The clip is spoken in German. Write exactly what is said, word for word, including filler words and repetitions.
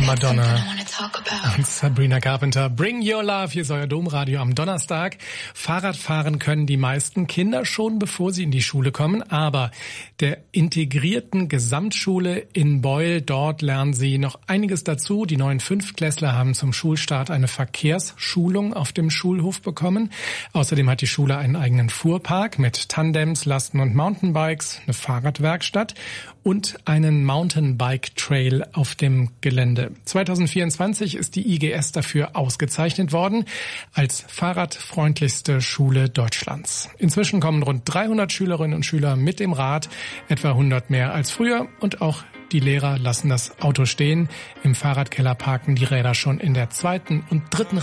Madonna und Sabrina Carpenter. Bring Your Love, hier ist euer Domradio am Donnerstag. Fahrradfahren können die meisten Kinder schon, bevor sie in die Schule kommen. Aber der integrierten Gesamtschule in Beul, dort lernen sie noch einiges dazu. Die neuen Fünftklässler haben zum Schulstart eine Verkehrsschulung auf dem Schulhof bekommen. Außerdem hat die Schule einen eigenen Fuhrpark mit Tandems, Lasten- und Mountainbikes, eine Fahrradwerkstatt und einen Mountainbike-Trail auf dem Gelände. zwanzig vierundzwanzig ist die I G S dafür ausgezeichnet worden als fahrradfreundlichste Schule Deutschlands. Inzwischen kommen rund dreihundert Schülerinnen und Schüler mit dem Rad, etwa hundert mehr als früher, und auch die Lehrer lassen das Auto stehen. Im Fahrradkeller parken die Räder schon in der zweiten und dritten